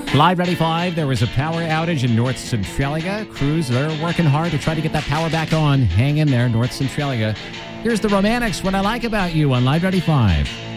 Live 95, there was a power outage in North Centralia. Crews, they're working hard to try to get that power back on. Hang in there, North Centralia. Here's the Romantics, What I Like About You on Live 95.